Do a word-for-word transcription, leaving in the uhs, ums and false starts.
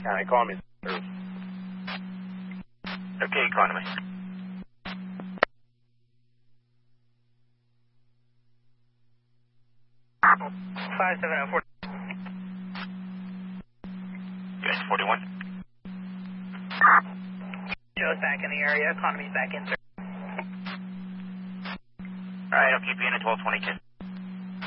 Uh, economy. Okay, economy. Five seven oh four. U S forty-one. Joe's back in the area. Economy's back in, sir. All right, I'll keep you in at twelve twenty-two.